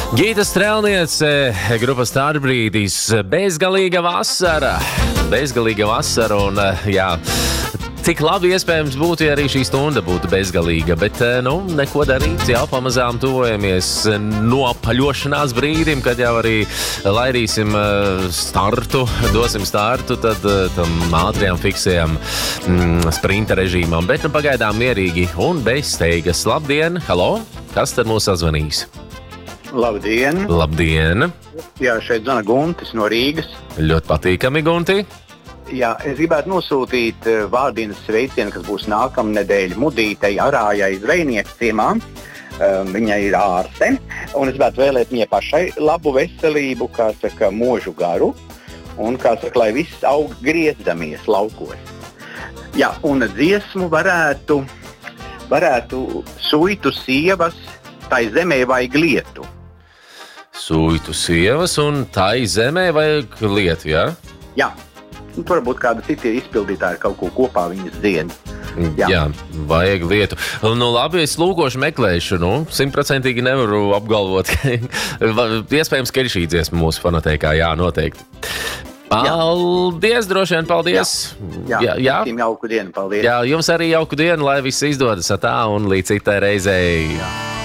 Gīta Strēlniece, grupa Starbrīdis, bezgalīga vasara un, jā, cik labi iespējams būtu, ja arī šī stunda būtu bezgalīga, bet, neko darīt, jau pamazām tuvojamies nopaļošanās brīdim, kad jau arī laidīsim dosim startu, tad tam ātrajam fiksējam sprinta režīmam, bet pagaidām mierīgi un bez steigas. Labdien, halo, kas tad mūs sazvanīs? Labdien! Labdien! Jā, šeit zvana Guntis no Rīgas. Ļoti patīkami, Gunti. Jā, es gribētu nosūtīt vārdienas sveicienu, kas būs nākamnedēļ Mudītei Arājai Zvejnieks ciemā. Viņai ir ārste, un es gribētu vēlēt viņai pašai labu veselību, kā saka, mūžu garu, un, kā saka, lai viss aug griezdamies laukos. Jā, un dziesmu varētu Suitu sievas, tai zemē vajag lietu. Suitu sievas un tai zemē vajag lietu, jā? Jā. Varbūt kāda cita izpildītāja kaut ko kopā viņas dzied. Jā, vajag lietu. Nu, labi, es lūkošu meklēšu. 100% nevaru apgalvot. Iespējams, ka ir šī dziesma mūsu fonoteikā. Jā, noteikti. Paldies, droši vien, paldies. Jā. Jauku dienu, paldies. Jā, jums arī jauku dienu, lai viss izdodas tā un līdz citai reizei. Jā.